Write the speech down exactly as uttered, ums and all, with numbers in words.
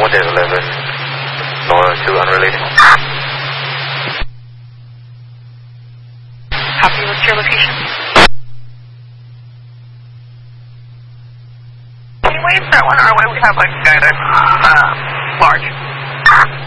one eight eleven, Nora two unrelated. Copy, what's your location? Wait, that one our way, we have a guy that's uh, large.